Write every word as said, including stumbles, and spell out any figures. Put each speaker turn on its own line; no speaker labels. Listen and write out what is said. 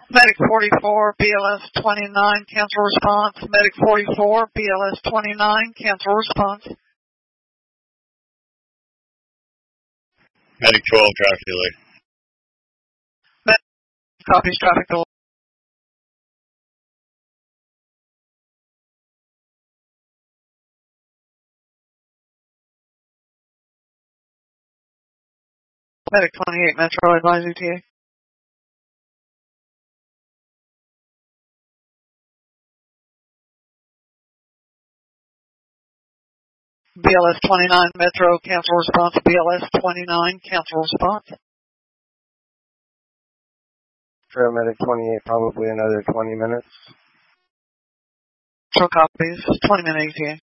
Medic forty-four, B L S twenty-nine, cancel response. Medic forty-four, B L S twenty-nine, cancel response.
Medic twelve, traffic delay.
Medic copies traffic delay. Medic twenty-eight, Metro, advise E T A. B L S twenty-nine, Metro, cancel response. B L S twenty-nine, cancel response.
Trail Medic twenty-eight, probably another twenty minutes.
Metro copies, twenty minute E T A.